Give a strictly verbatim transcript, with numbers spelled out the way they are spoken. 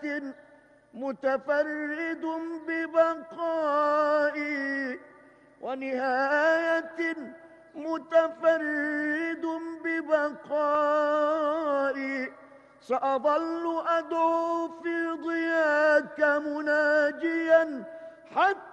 متفرد ببقائي، ونهاية متفرد ببقائي. سأظل أدعو في ضياك مناجيا حتى